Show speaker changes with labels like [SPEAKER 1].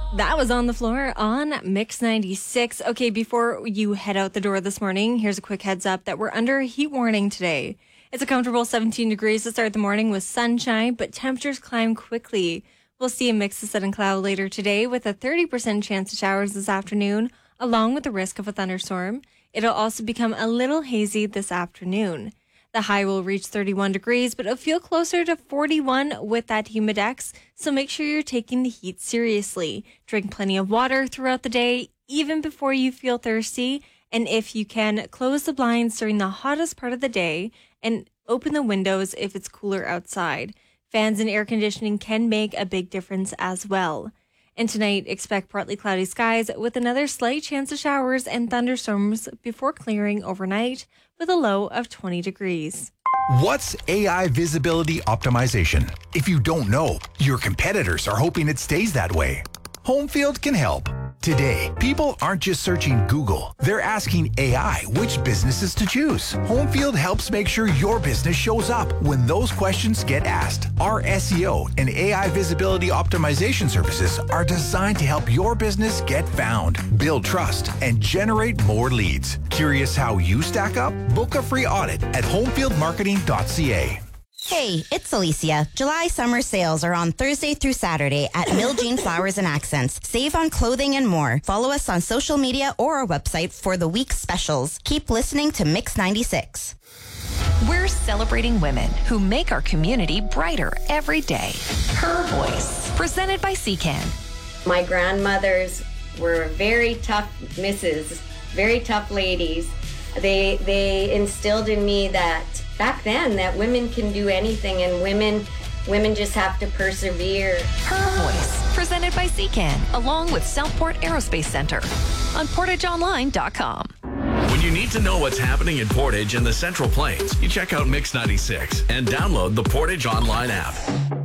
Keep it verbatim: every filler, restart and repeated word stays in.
[SPEAKER 1] That was On the Floor on Mix ninety-six. Okay, before you head out the door this morning, here's a quick heads up that we're under a heat warning today. It's a comfortable seventeen degrees to start the morning with sunshine, but temperatures climb quickly. We'll see a mix of sun and cloud later today with a thirty percent chance of showers this afternoon, along with the risk of a thunderstorm. It'll also become a little hazy this afternoon. The high will reach thirty-one degrees, but it'll feel closer to forty-one with that humidex, so make sure you're taking the heat seriously. Drink plenty of water throughout the day, even before you feel thirsty, and if you can, close the blinds during the hottest part of the day and open the windows if it's cooler outside. Fans and air conditioning can make a big difference as well. And tonight, expect partly cloudy skies with another slight chance of showers and thunderstorms before clearing overnight with a low of twenty degrees.
[SPEAKER 2] What's A I visibility optimization? If you don't know, your competitors are hoping it stays that way. Homefield can help. Today, people aren't just searching Google. They're asking A I which businesses to choose. Homefield helps make sure your business shows up when those questions get asked. Our S E O and A I visibility optimization services are designed to help your business get found, build trust, and generate more leads. Curious how you stack up? Book a free audit at homefield marketing dot c a.
[SPEAKER 3] Hey, it's Alicia. July summer sales are on Thursday through Saturday at Mill Jean Flowers and Accents. Save on clothing and more. Follow us on social media or our website for the week's specials. Keep listening to Mix ninety-six.
[SPEAKER 4] We're celebrating women who make our community brighter every day. Her Voice, presented by C C A N.
[SPEAKER 5] My grandmothers were very tough misses, very tough ladies. They they instilled in me that back then that women can do anything, and women women just have to persevere.
[SPEAKER 4] Her Voice, presented by C C A N, along with Southport Aerospace Center on portage online dot com.
[SPEAKER 6] When you need to know what's happening in Portage and the Central Plains, you check out Mix ninety-six and download the Portage Online app.